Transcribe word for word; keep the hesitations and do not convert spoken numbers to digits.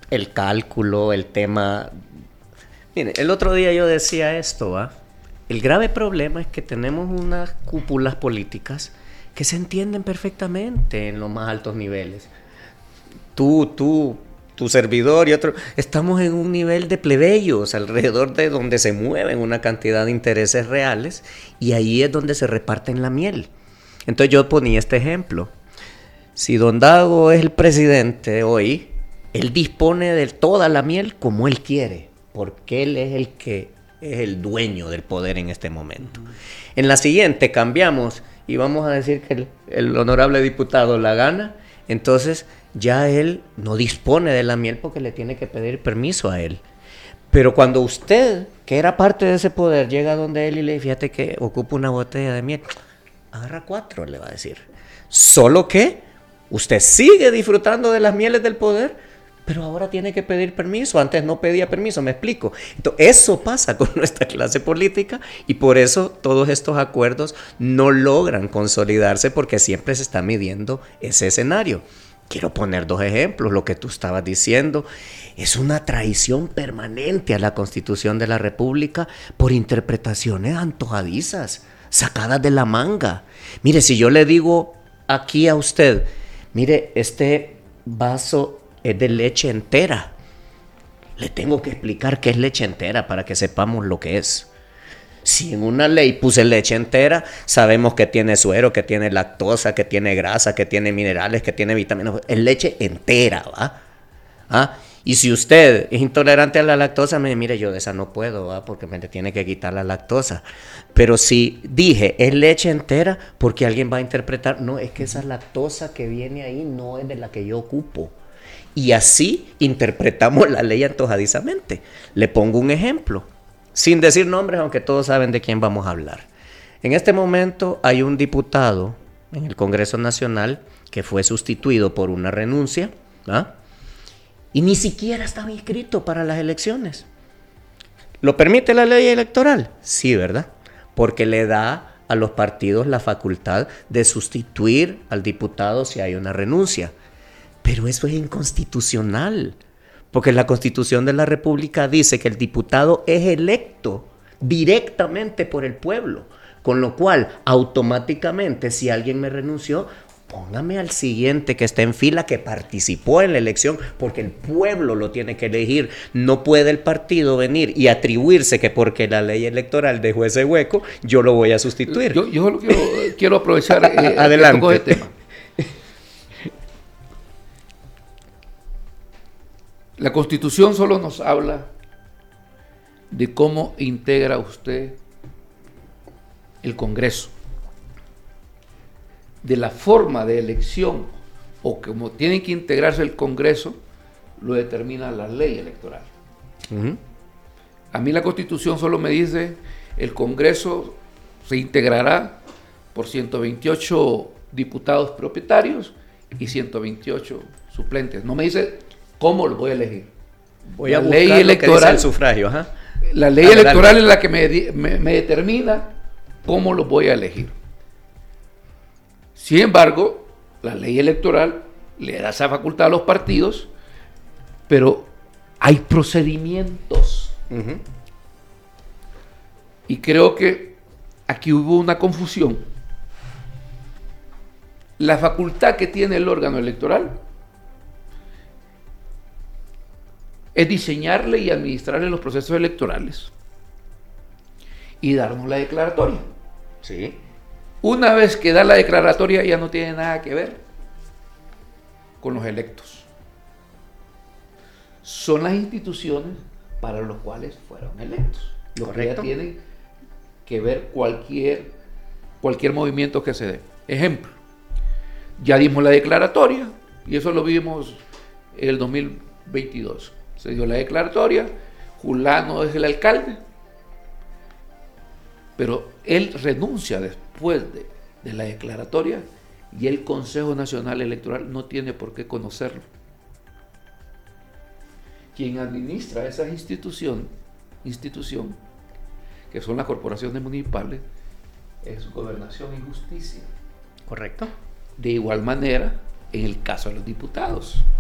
el cálculo, el tema... Mire, el otro día yo decía esto, ¿va? El grave problema es que tenemos unas cúpulas políticas que se entienden perfectamente en los más altos niveles. Tú, tú, tu servidor y otro, estamos en un nivel de plebeyos alrededor de donde se mueven una cantidad de intereses reales y ahí es donde se reparten la miel. Entonces yo ponía este ejemplo. Si Don Dago es el presidente hoy, él dispone de toda la miel como él quiere, porque él es el que es el dueño del poder en este momento. Uh-huh. En la siguiente cambiamos y vamos a decir que el, el honorable diputado la gana, entonces ya él no dispone de la miel porque le tiene que pedir permiso a él. Pero cuando usted, que era parte de ese poder, llega donde él y le dice, fíjate que ocupa una botella de miel, agarra cuatro, le va a decir. Solo que usted sigue disfrutando de las mieles del poder, pero ahora tiene que pedir permiso. Antes no pedía permiso, me explico. Entonces, eso pasa con nuestra clase política y por eso todos estos acuerdos no logran consolidarse porque siempre se está midiendo ese escenario. Quiero poner dos ejemplos. Lo que tú estabas diciendo es una traición permanente a la Constitución de la República por interpretaciones antojadizas, sacadas de la manga. Mire, si yo le digo aquí a usted, mire, este vaso es de leche entera, le tengo que explicar qué es leche entera para que sepamos lo que es. Si en una ley puse leche entera, sabemos que tiene suero, que tiene lactosa, que tiene grasa, que tiene minerales, que tiene vitaminas. Es leche entera, ¿va? ¿Ah? Y si usted es intolerante a la lactosa, me dice, mire, yo de esa no puedo, ¿va? Porque me tiene que quitar la lactosa. Pero si dije, es leche entera, porque alguien va a interpretar, no, es que esa lactosa que viene ahí no es de la que yo ocupo. Y así interpretamos la ley antojadizamente. Le pongo un ejemplo, sin decir nombres, aunque todos saben de quién vamos a hablar. En este momento hay un diputado en el Congreso Nacional que fue sustituido por una renuncia, ¿ah? Y ni siquiera estaba inscrito para las elecciones. ¿Lo permite la ley electoral? Sí, ¿verdad? Porque le da a los partidos la facultad de sustituir al diputado si hay una renuncia. Pero eso es inconstitucional, porque la Constitución de la República dice que el diputado es electo directamente por el pueblo, con lo cual automáticamente si alguien me renunció, póngame al siguiente que está en fila que participó en la elección, porque el pueblo lo tiene que elegir. No puede el partido venir y atribuirse que porque la ley electoral dejó ese hueco, yo lo voy a sustituir. Yo, yo quiero, quiero aprovechar eh, adelante que este tema. La Constitución solo nos habla de cómo integra usted el Congreso, de la forma de elección o cómo tiene que integrarse el Congreso, lo determina la ley electoral. Uh-huh. A mí la Constitución solo me dice el Congreso se integrará por ciento veintiocho diputados propietarios y ciento veintiocho suplentes. No me dice cómo lo voy a elegir. Voy a la ley electoral, el sufragio. Ajá. La ley a electoral ver, es la que me, me, me determina cómo lo voy a elegir. Sin embargo, la ley electoral le da esa facultad a los partidos, pero hay procedimientos. Uh-huh. Y creo que aquí hubo una confusión. La facultad que tiene el órgano electoral es diseñarle y administrarle los procesos electorales y darnos la declaratoria. Sí. Una vez que da la declaratoria ya no tiene nada que ver con los electos. Son las instituciones para los cuales fueron electos. Los Correcto. que ya tienen que ver cualquier, cualquier movimiento que se dé. Ejemplo, ya dimos la declaratoria y eso lo vimos en el dos mil veintidós. Se dio la declaratoria, Julano es el alcalde, pero él renuncia después de, de la declaratoria y el Consejo Nacional Electoral no tiene por qué conocerlo. Quien administra esa institución, institución, que son las corporaciones municipales, es Gobernación y Justicia. Correcto. De igual manera, en el caso de los diputados.